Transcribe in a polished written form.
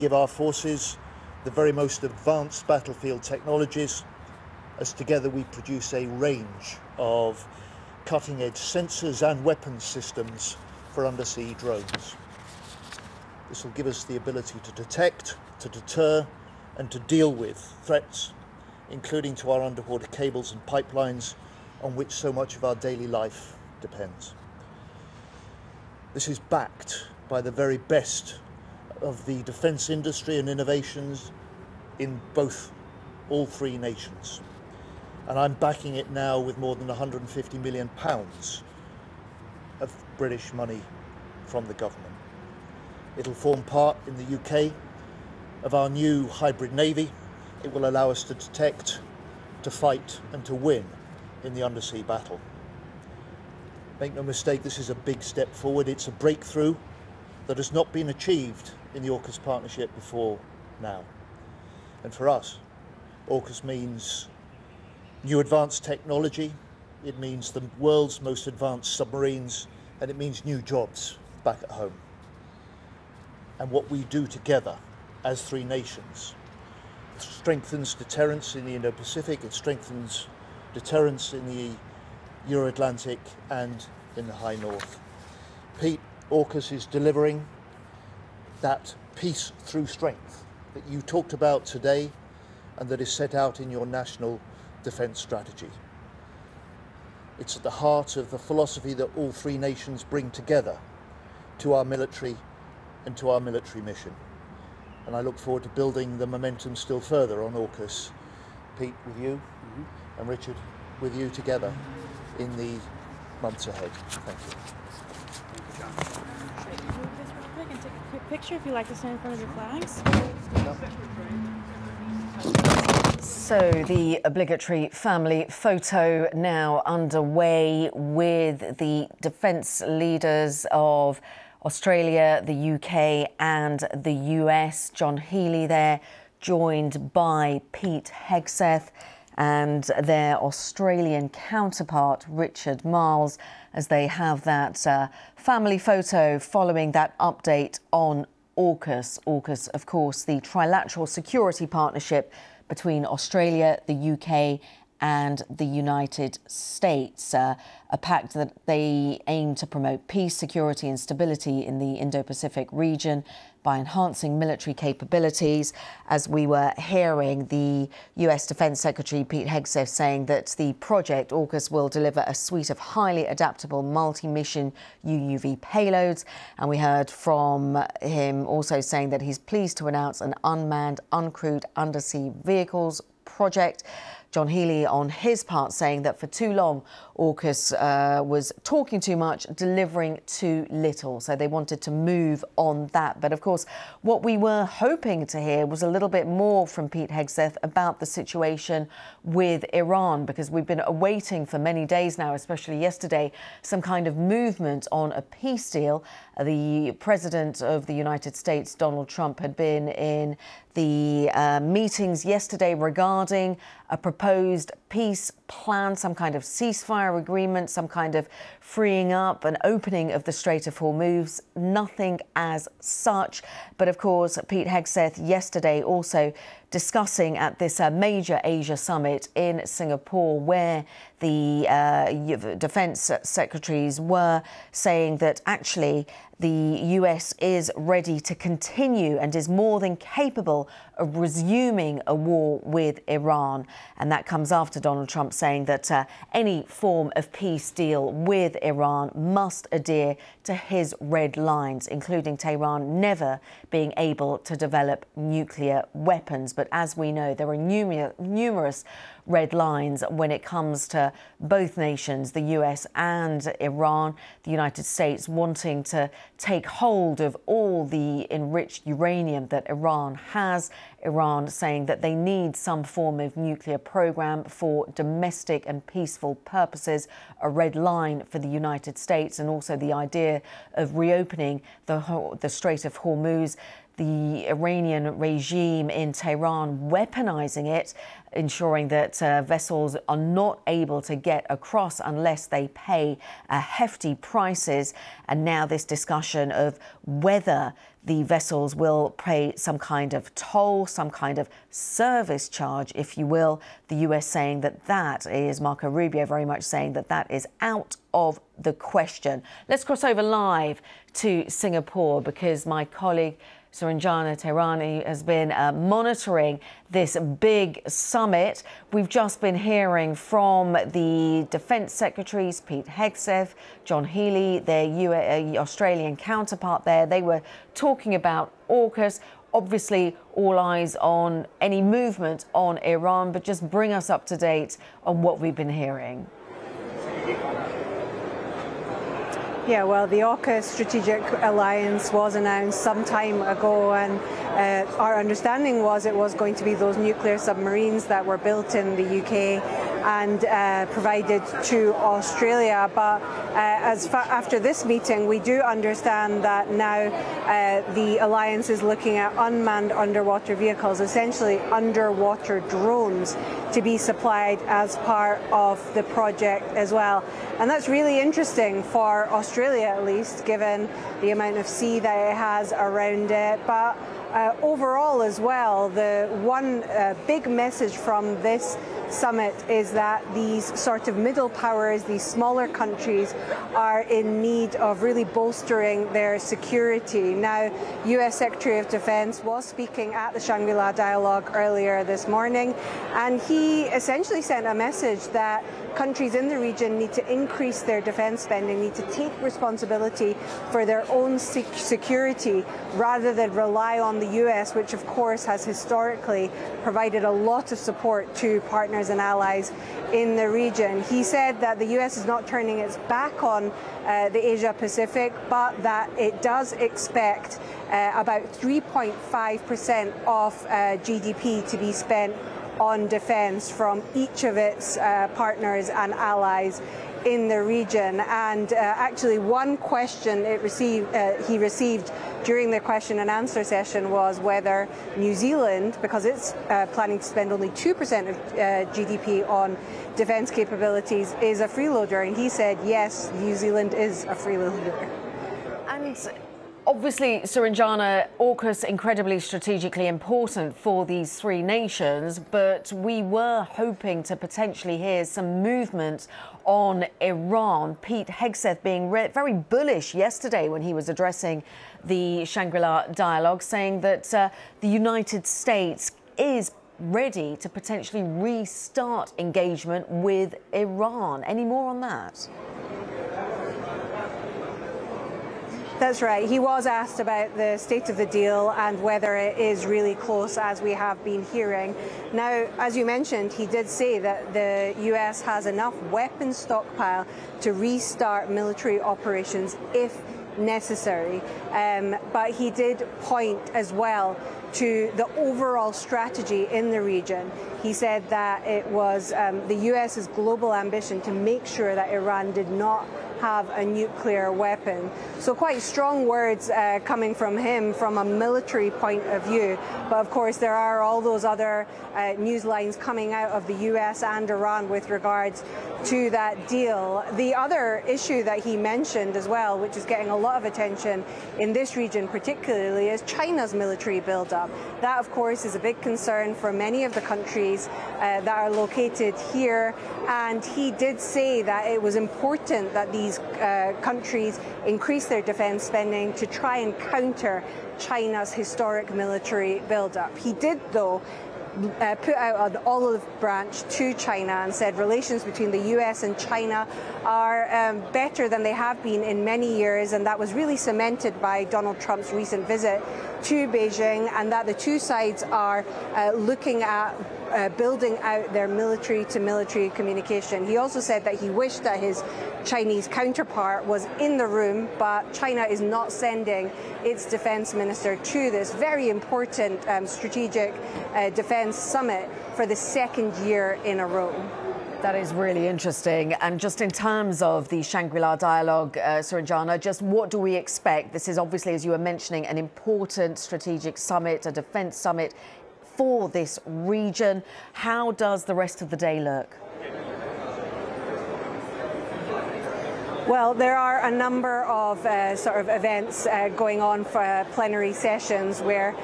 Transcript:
give our forces the very most advanced battlefield technologies, as together we produce a range of cutting-edge sensors and weapons systems for undersea drones. This will give us the ability to detect, to deter, and to deal with threats, including to our underwater cables and pipelines on which so much of our daily life depends. This is backed by the very best of the defence industry and innovations in all three nations. And I'm backing it now with more than £150 million of British money from the government. It'll form part in the UK of our new hybrid navy. It will allow us to detect, to fight and to win in the undersea battle. Make no mistake, this is a big step forward. It's a breakthrough that has not been achieved in the AUKUS partnership before now. And for us, AUKUS means new advanced technology, it means the world's most advanced submarines, and it means new jobs back at home. And what we do together as three nations strengthens deterrence in the Indo-Pacific, it strengthens deterrence in the Euro-Atlantic and in the High North. Pete, AUKUS is delivering that peace through strength that you talked about today and that is set out in your national defence strategy. It's at the heart of the philosophy that all three nations bring together to our military and to our military mission. And I look forward to building the momentum still further on AUKUS. Pete, with you, and Richard, with you together in the months ahead. Thank you. Quick and take a quick picture if you like to stand in front of your flags. So the obligatory family photo now underway with the defence leaders of Australia, the UK and the US. John Healey there, joined by Pete Hegseth and their Australian counterpart, Richard Marles, as they have that family photo following that update on AUKUS. AUKUS, of course, the trilateral security partnership between Australia, the UK and the United States, a pact that they aim to promote peace, security and stability in the Indo-Pacific region by enhancing military capabilities. As we were hearing the US Defence Secretary Pete Hegseth saying that the project AUKUS will deliver a suite of highly adaptable multi-mission UUV payloads. And we heard from him also saying that he's pleased to announce an unmanned, uncrewed undersea vehicles project. John Healey, on his part, saying that for too long, AUKUS was talking too much, delivering too little. So they wanted to move on that. But of course, what we were hoping to hear was a little bit more from Pete Hegseth about the situation with Iran, because we've been awaiting for many days now, especially yesterday, some kind of movement on a peace deal. The President of the United States, Donald Trump, had been in the meetings yesterday regarding a proposed peace plan, some kind of ceasefire agreement, some kind of freeing up and opening of the Strait of Hormuz. Nothing as such. But of course, Pete Hegseth yesterday also discussing at this major Asia summit in Singapore, where the defence secretaries were saying that actually the US is ready to continue and is more than capable of resuming a war with Iran. And that comes after Donald Trump saying that any form of peace deal with Iran must adhere to his red lines, including Tehran never being able to develop nuclear weapons. But as we know, there are numerous red lines when it comes to both nations, the US and Iran, the United States wanting to take hold of all the enriched uranium that Iran has, Iran saying that they need some form of nuclear program for domestic and peaceful purposes, a red line for the United States, and also the idea of reopening the Strait of Hormuz. the Iranian regime in Tehran weaponizing it, ensuring that vessels are not able to get across unless they pay hefty prices. And now this discussion of whether the vessels will pay some kind of toll, some kind of service charge, if you will. The US saying that that is, Marco Rubio very much saying that that is out of the question. Let's cross over live to Singapore because my colleague Suranjana Tehrani has been monitoring this big summit. We've just been hearing from the Defence Secretaries, Pete Hegseth, John Healey, their Australian counterpart there. They were talking about AUKUS. Obviously, all eyes on any movement on Iran, but just bring us up to date on what we've been hearing. Yeah, well, the AUKUS strategic alliance was announced some time ago, and our understanding was it was going to be those nuclear submarines that were built in the UK and provided to Australia. But after this meeting, we do understand that now the alliance is looking at unmanned underwater vehicles, essentially underwater drones, to be supplied as part of the project as well. And that's really interesting for Australia, at least, given the amount of sea that it has around it. But overall as well, the one big message from this summit is that these sort of middle powers, these smaller countries, are in need of really bolstering their security. Now, US Secretary of Defense was speaking at the Shangri-La Dialogue earlier this morning, and he essentially sent a message that countries in the region need to increase their defense spending, need to take responsibility for their own security rather than rely on the US, which of course has historically provided a lot of support to partners and allies in the region. He said that the US is not turning its back on the Asia Pacific, but that it does expect about 3.5% of GDP to be spent on defence from each of its partners and allies in the region. And actually, one question he received during the question and answer session was whether New Zealand, because it's planning to spend only 2% of GDP on defence capabilities, is a freeloader. And he said, yes, New Zealand is a freeloader. And obviously, Suranjana, AUKUS incredibly strategically important for these three nations, but we were hoping to potentially hear some movement on Iran. Pete Hegseth being very bullish yesterday when he was addressing the Shangri-La Dialogue, saying that the United States is ready to potentially restart engagement with Iran. Any more on that? That's right. He was asked about the state of the deal and whether it is really close, as we have been hearing. Now, as you mentioned, he did say that the US has enough weapons stockpile to restart military operations if necessary. But he did point as well to the overall strategy in the region. He said that it was the US's global ambition to make sure that Iran did not have a nuclear weapon. So quite strong words coming from him from a military point of view. But of course, there are all those other news lines coming out of the US and Iran with regards to that deal. The other issue that he mentioned as well, which is getting a lot of attention in this region particularly, is China's military buildup. That, of course, is a big concern for many of the countries that are located here. And he did say that it was important that these countries increase their defense spending to try and counter China's historic military buildup. He did, though, put out an olive branch to China and said relations between the US and China are better than they have been in many years, and that was really cemented by Donald Trump's recent visit to Beijing, and that the two sides are looking at building out their military-to-military communication. He also said that he wished that his Chinese counterpart was in the room, but China is not sending its defense minister to this very important strategic defense summit for the second year in a row. That is really interesting. And just in terms of the Shangri-La dialogue, Suranjana, just what do we expect? This is obviously, as you were mentioning, an important strategic summit, a defence summit for this region. How does the rest of the day look? Well, there are a number of sort of events going on for plenary sessions where